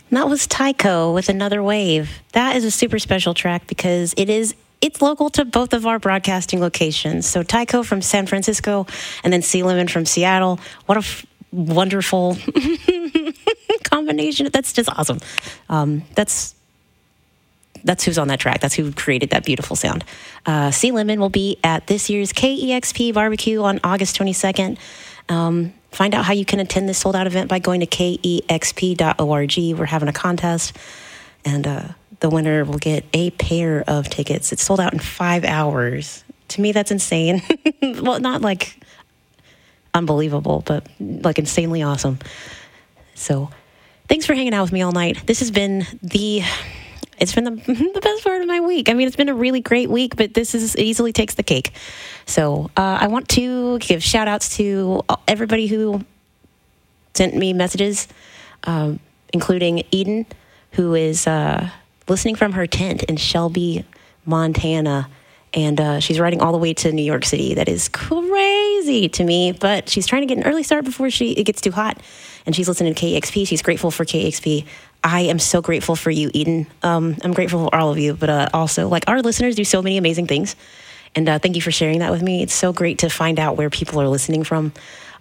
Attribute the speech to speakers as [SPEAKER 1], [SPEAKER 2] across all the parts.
[SPEAKER 1] That was Tycho with Another Wave. That is a super special track because it's local to both of our broadcasting locations. So Tycho from San Francisco and then Sea Lemon from Seattle. What a wonderful combination. That's just awesome. That's who's on that track. That's who created that beautiful sound. Sea Lemon will be at this year's KEXP barbecue on August 22nd. Find out how you can attend this sold-out event by going to kexp.org. We're having a contest, and the winner will get a pair of tickets. It's sold out in 5 hours. To me, that's insane. Well, not like unbelievable, but like insanely awesome. So thanks for hanging out with me all night. This has been the best part of my week. I mean, it's been a really great week, but it easily takes the cake. So I want to give shout outs to everybody who sent me messages, including Eden, who is listening from her tent in Shelby, Montana. And she's riding all the way to New York City. That is crazy to me, but she's trying to get an early start before it gets too hot. And she's listening to KEXP. She's grateful for KEXP. I am so grateful for you, Eden. I'm grateful for all of you, but also, like, our listeners do so many amazing things. And thank you for sharing that with me. It's so great to find out where people are listening from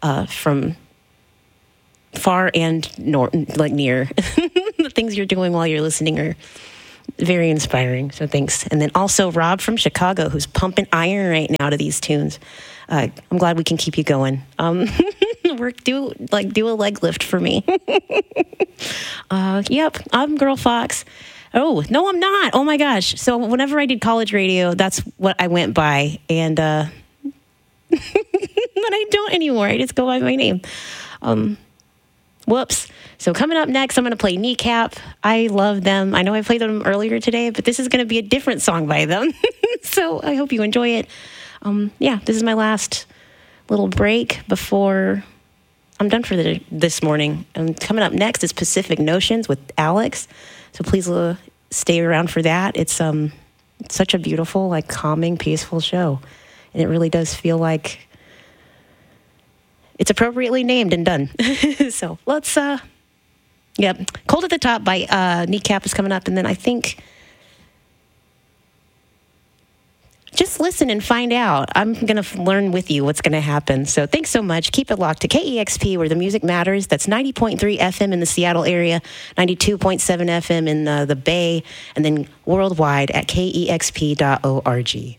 [SPEAKER 1] far and near. The things you're doing while you're listening are very inspiring. So thanks. And then also Rob from Chicago, who's pumping iron right now to these tunes. I'm glad we can keep you going. Do a leg lift for me. Yep, I'm Girl Fox. Oh, no, I'm not. Oh my gosh. So whenever I did college radio, that's what I went by. And but I don't anymore. I just go by my name. Whoops. So coming up next, I'm going to play Kneecap. I love them. I know I played them earlier today, but this is going to be a different song by them. So I hope you enjoy it. This is my last little break before I'm done for this morning. And coming up next is Pacific Notions with Alex. So please stay around for that. It's such a beautiful, like, calming, peaceful show. And it really does feel like it's appropriately named and done. So let's, Cold at the Top by Kneecap is coming up. And then I think just listen and find out. I'm going to learn with you what's going to happen. So thanks so much. Keep it locked to KEXP, where the music matters. That's 90.3 FM in the Seattle area, 92.7 FM in the Bay, and then worldwide at kexp.org.